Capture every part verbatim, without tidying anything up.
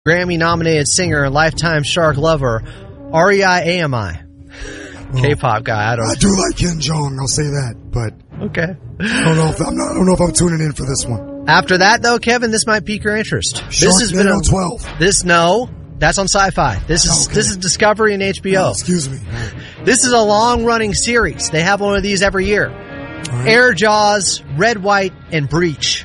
Grammy-nominated singer and lifetime shark lover, R E I A M I. Well, K-pop guy, I don't know. I do like Ken Jeong, I'll say that, but okay. I don't know if I'm not, I don't know if I'm tuning in for this one. After that, though, Kevin, this might pique your interest. Sharknado this has been a, twelve. This no, that's on Sci-Fi. This is okay. this is Discovery and H B O. Oh, excuse me. This is a long-running series. They have one of these every year. Right. Air Jaws, Red, White, and Breach.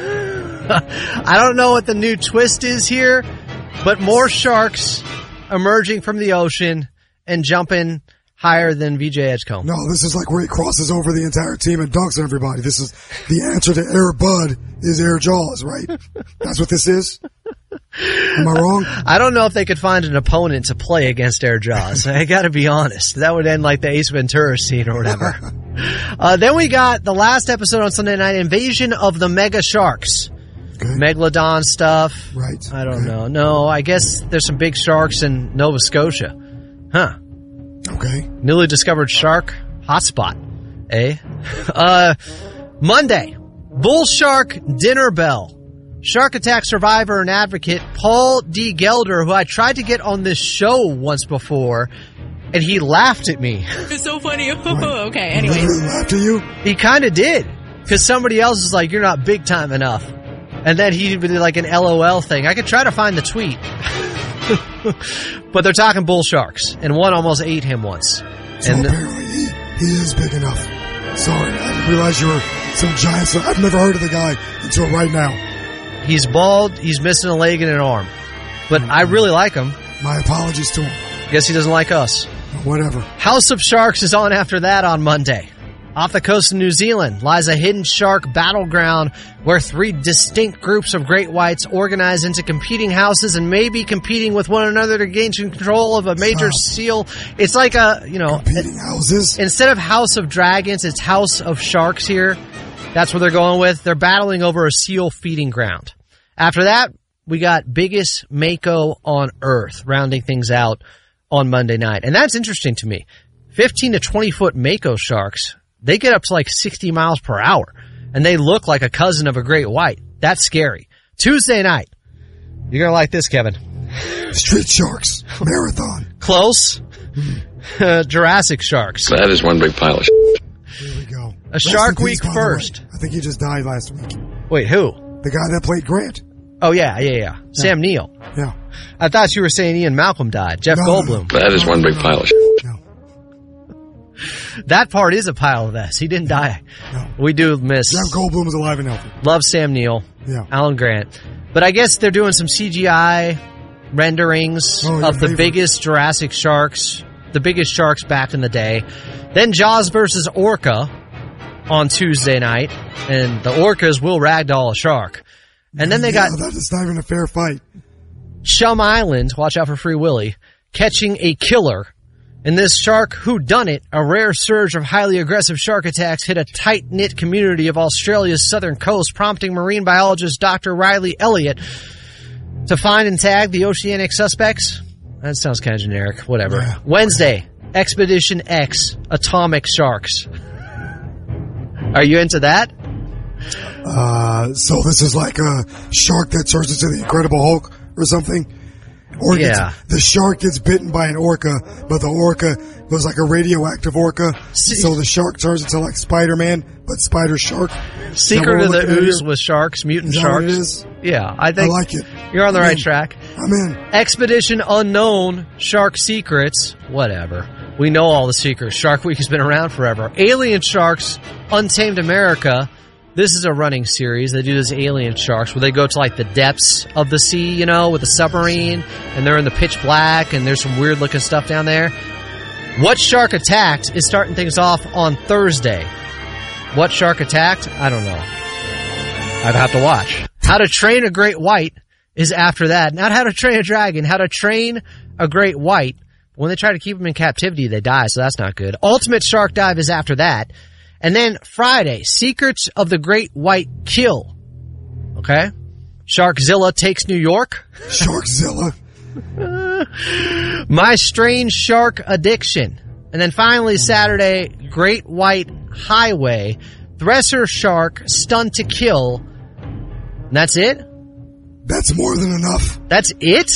I don't know what the new twist is here, but more sharks emerging from the ocean and jumping higher than V J Edgecombe. No, this is like where he crosses over the entire team and dunks on everybody. This is the answer to Air Bud is Air Jaws, right? That's what this is? Am I wrong? I don't know if they could find an opponent to play against Air Jaws. I gotta be honest. That would end like the Ace Ventura scene or whatever. uh, then we got the last episode on Sunday night, Invasion of the Mega Sharks. Okay. Megalodon stuff. Right. I don't okay. know. No, I guess there's some big sharks in Nova Scotia. Huh. Okay. Newly discovered shark hotspot. Eh? Uh, Monday. Bull shark dinner bell. Shark attack survivor and advocate Paul D. Gelder, who I tried to get on this show once before, and he laughed at me. It's so funny. Right. Okay, anyways. He laughed at you? He kind of did. Because somebody else is like, you're not big time enough. And then he did like an L O L thing. I could try to find the tweet. But they're talking bull sharks, and one almost ate him once. So and apparently he, he is big enough. Sorry, I didn't realize you were some giant. So I've never heard of the guy until right now. He's bald, he's missing a leg and an arm. But I really like him. My apologies to him. Guess he doesn't like us. Whatever. House of Sharks is on after that on Monday. Off the coast of New Zealand lies a hidden shark battleground where three distinct groups of great whites organize into competing houses and may be competing with one another to gain control of a major Stop. seal. It's like a, you know, competing houses. Instead of House of Dragons, it's House of Sharks here. That's what they're going with. They're battling over a seal feeding ground. After that, we got biggest mako on Earth, rounding things out on Monday night. And that's interesting to me. fifteen to twenty foot mako sharks, they get up to like sixty miles per hour, and they look like a cousin of a great white. That's scary. Tuesday night. You're going to like this, Kevin. Street Sharks. Marathon. Close. uh, Jurassic Sharks. That is one big pile of shit. Here we go. A Shark Week peace, first. I think he just died last week. Wait, who? The guy that played Grant. Oh, yeah, yeah, yeah. yeah. Sam Neill. Yeah. I thought you were saying Ian Malcolm died. Jeff No, Goldblum. That is one big pile of shit. No. That part is a pile of S. He didn't die. No. We do miss. Jeff Goldblum is alive and healthy. Love Sam Neill. Yeah. Alan Grant. But I guess they're doing some C G I renderings Oh, your of the favorite. biggest Jurassic sharks, the biggest sharks back in the day. Then Jaws versus Orca on Tuesday night, and the orcas will ragdoll a shark. And then they yeah, got that is not even a fair fight. Chum Island, watch out for Free Willy, catching a killer. And this shark whodunit, a rare surge of highly aggressive shark attacks, hit a tight-knit community of Australia's southern coast, prompting marine biologist Doctor Riley Elliott to find and tag the oceanic suspects. That sounds kind of generic. Whatever. Yeah. Wednesday, Expedition X, Atomic Sharks. Are you into that? Uh, so this is like a shark that turns into the Incredible Hulk or something? Or gets, Yeah. the shark gets bitten by an orca, but the orca was like a radioactive orca. See- So the shark turns into like Spider-Man, but Spider Shark. Secret what of we're the looking at Ooze here? with sharks, mutant Is that what sharks. it is? Yeah, I I think like it. you're on the I'm right in. track. I'm in. Expedition Unknown, Shark Secrets, whatever. We know all the secrets. Shark Week has been around forever. Alien Sharks, Untamed America. This is a running series. They do this Alien Sharks where they go to like the depths of the sea, you know, with a submarine, and they're in the pitch black, and there's some weird looking stuff down there. What Shark Attacked is starting things off on Thursday. What Shark Attacked? I don't know. I'd have to watch. How to Train a Great White is after that. Not How to Train a Dragon. How to Train a Great White. When they try to keep them in captivity, they die, so that's not good. Ultimate Shark Dive is after that. And then Friday, Secrets of the Great White Kill. Okay? Sharkzilla Takes New York. Sharkzilla. My Strange Shark Addiction. And then finally Saturday, Great White Highway. Thresher Shark Stunned to Kill. And that's it? That's more than enough. That's it?